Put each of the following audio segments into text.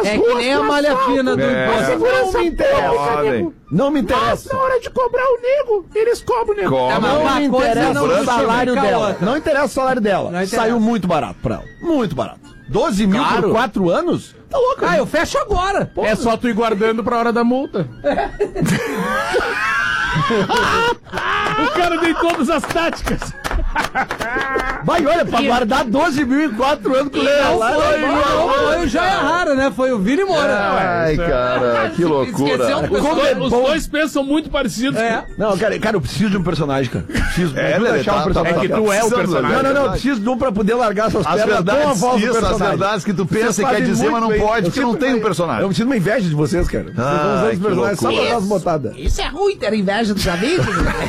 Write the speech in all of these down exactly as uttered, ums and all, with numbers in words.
as É ruas que nem a do malha asfalto. fina do É. imposto. Segurança Não me interessa, pública, nego. nego. Não me Mas interessa. na hora de cobrar o nego, eles cobram o nego. Cobra. É, mas Não uma me coisa interessa não o justifica salário a dela. outra. Não interessa o salário dela. Não interessa. Saiu muito barato pra ela. Muito barato. doze mil Claro. por quatro anos? Tá louco. Ah, eu fecho agora. Pô, É só tu ir guardando pra hora da multa. O cara tem todas as táticas. Vai, olha, pra guardar doze mil em quatro anos com o não salário. foi, não foi o Joia Rara, né? Foi o Vini Moura. Ai, cara, que loucura. Esqueceu um Os Como dois, é os bom. dois pensam muito parecidos. É. Não, cara, cara, eu preciso de um personagem, cara. Preciso É, me ajuda a Lelê, achar tá- um tá- personagem. é que tu é o personagem. Não, não, não, eu preciso de um pra poder largar essas As pernas com a verdades, voz do isso, as personagem. verdades que tu Vocês pensa e quer fazem dizer, muito mas não bem. pode, Eu porque não sinto tem um uma- personagem. Eu sinto uma inveja de vocês, cara. Vocês Ai, vão usar esse que personagem só pra loucura. dar as botadas. Isso é ruim ter inveja dos amigos.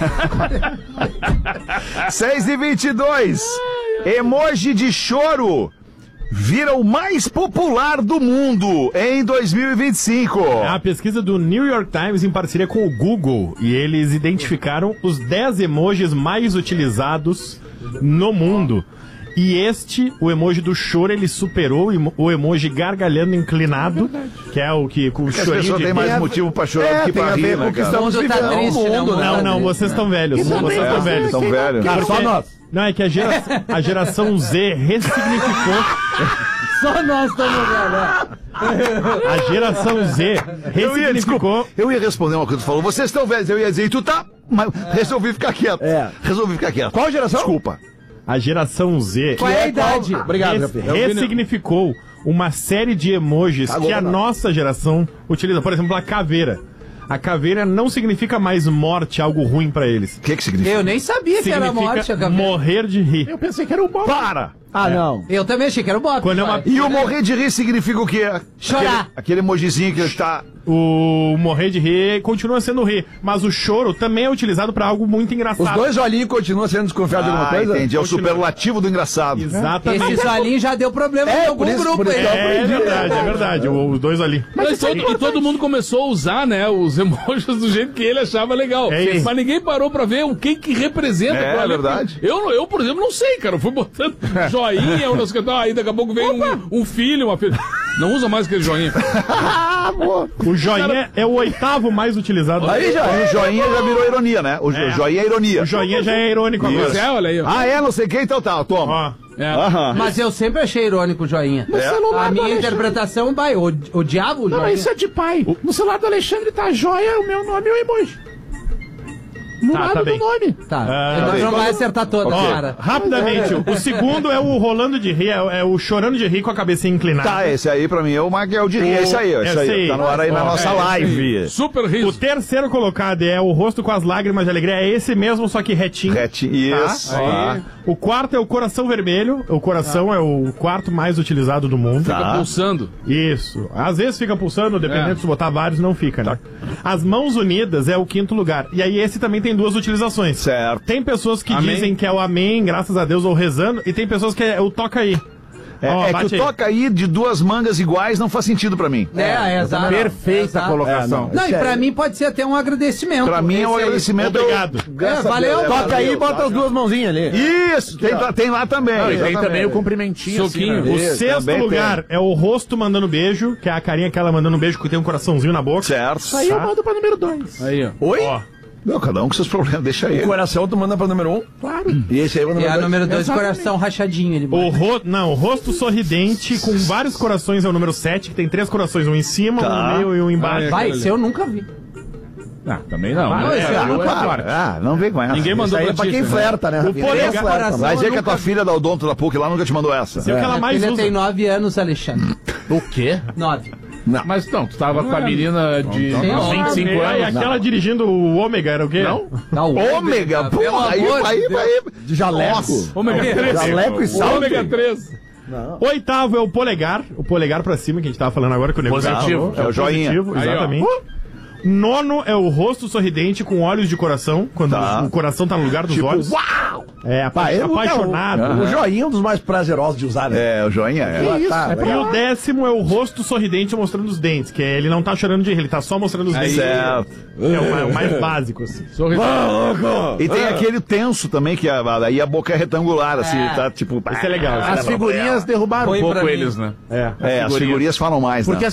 seis e vinte e dois. Emoji de choro vira o mais popular do mundo em dois mil e vinte e cinco. É uma pesquisa do New York Times em parceria com o Google e eles identificaram os dez emojis mais utilizados no mundo. E este, o emoji do choro, ele superou o emo- o emoji gargalhando inclinado, que é o que com o Porque as chorinho pessoas de têm mais rir. motivo pra chorar É, do que tem pra a ver rir, com né, o que cara? estamos O mundo tá vivendo no triste, né? O mundo, mundo né? Não, não, vocês estão velhos. Isso Vocês também estão é, velhos. São velhos. Cara, só nós. Não, é que a, gera- a geração Z ressignificou. Só nós estamos vendo. A geração Z Eu ia, ressignificou. desculpa, eu ia responder uma coisa que tu falou. Vocês estão velhos, eu ia dizer, e tu tá. Mas resolvi ficar quieto. É. Resolvi ficar quieto. Qual geração? Desculpa. A geração Z Qual é a idade? Obrigado, res- Rafinha. ressignificou uma série de emojis Tá que a bom, não. nossa geração utiliza. Por exemplo, a caveira. A caveira não significa mais morte, algo ruim pra eles. O que que significa? Eu nem sabia que era Significa morte. a cabeça. morrer de rir. Eu pensei que era o bom. Para! Ah, não. Eu também achei que era o Bob. Quando é uma- E o morrer de rir significa o quê? Chorar. Aquele, aquele emojizinho que está... O morrer de rir continua sendo rir, mas o choro também é utilizado pra algo muito engraçado. Os dois olhinhos continuam sendo desconfiados de alguma Ah, coisa? entendi. É o Continua. superlativo do engraçado. Exatamente. Esse olhinho já deu problema É, em algum por isso- grupo por isso- aí. É verdade, é verdade. o- Os dois ali. Mas e, todo, e todo mundo começou a usar, né, os emojis do jeito que ele achava legal. É isso. Mas ninguém parou pra ver o que que representa. É, aquilo ali. verdade. Eu, eu, por exemplo, não sei, cara. Eu fui botando joinha, um, ah, aí daqui a pouco vem um, um filho, uma filha. Não usa mais aquele joinha. O joinha é o oitavo mais utilizado. Aí já, o joinha já virou ironia, né? O jo- É. joinha é ironia. O joinha já é irônico agora. Pois é, olha aí. ó. Ah, é? Não sei quem, então tá, toma. Ó, É. Aham. Mas eu sempre achei irônico o joinha. No celular A do minha Alexandre. interpretação, vai, o, o diabo, o Não, joinha. mas isso é de pai. No celular do Alexandre tá joia, o meu nome é o emoji. No Tá, lado tá do bem. nome. Tá, Ah, então bem. não vai acertar toda, ó, cara. rapidamente, o segundo é o rolando de rir, é, é o chorando de rir com a cabecinha inclinada. Tá, esse aí pra mim é o Maguel de rir. É esse aí, ó, esse Esse aí. aí. Tá no ar aí na Ó, nossa é, live. Super O riso. terceiro colocado é o rosto com as lágrimas de alegria, é esse mesmo, só que retinho. Rete, isso. Tá? Tá. O quarto é o coração vermelho. O coração é o quarto mais utilizado do mundo. Fica Tá. pulsando. Isso. Às vezes fica pulsando, dependendo É. se botar vários, não fica, né? As mãos unidas é o quinto lugar. E aí esse também tem duas utilizações. Certo. Tem pessoas que Amém. dizem que é o amém, graças a Deus, ou rezando, e tem pessoas que é o toca aí. É, Ó, é que bate o aí. toca aí de duas mangas iguais não faz sentido pra mim. É, é, exato. Perfeita Exato. colocação. Não, e pra mim pode ser até um agradecimento. Pra mim é um Esse aí. agradecimento. Obrigado. É, valeu, É, Toca aí e bota as duas mãozinhas ali. Isso, tem, tem lá também. Não, e tem exatamente. também o cumprimentinho. Soquinho. Assim, né? O Isso, sexto também lugar é o rosto mandando beijo, que é a carinha que ela mandando beijo, que tem um coraçãozinho na boca. Certo. Isso aí eu Tá. mando pra número dois. Aí, ó. Oi? Ó, Não, cada um com seus problemas, deixa aí. O coração tu manda pra número um. Claro. E esse aí é o E número a dois. número dois, Exatamente. coração rachadinho. Ele o ro... Não, o rosto sorridente com vários corações é o número sete, que tem três corações, um em cima, Tá. um no meio e um embaixo. Ah, é. Vai, esse eu nunca vi. Ah, também não. Não, né? esse É, aí eu é Ah, forte. ah, não vem com essa. Ninguém mandou Isso aí é pra pra ti. quem né? flerta, né? O Rafinha? polegar- Quem flerta, coração- mas- Vai dizer que a nunca tua vi. filha da Odonto da P U C lá nunca te mandou essa. Sei o que ela Minha mais filha usa. tem nove anos, Alexandre. O quê? Nove. Mas não, tu tava com a menina de Não, não, vinte e cinco E aí, anos. aquela dirigindo o Ômega, era o quê? Não? Não, Ômega, pô, pelo aí, amor aí, de Deus. aí. De jaleco. Nossa. Ômega três. Jaleco e salto. Ômega três. Oitavo é o polegar, o polegar pra cima, que a gente tava falando agora, que o nego Positivo. falou. É o joinha. Positivo, Aí, ó. exatamente. Nono é o rosto sorridente com olhos de coração, quando Tá. o coração tá no lugar dos olhos. Uau! É, apa- Ah, eu- apaixonado. O joinha é um dos mais prazerosos de usar, né? É, o joinha é. Ah, tá, E legal. o décimo é o rosto sorridente mostrando os dentes, que é, ele não tá chorando de rir, ele tá só mostrando os dentes. Certo. É o mais, o mais básico, assim. Sorriso. E tem aquele tenso também, que a- aí a boca é retangular, assim, É. tá tipo. Esse é legal. esse é As legal. figurinhas derrubaram Foi um pouco pra mim. eles, né? É. É, as figurinhas falam mais, Porque né?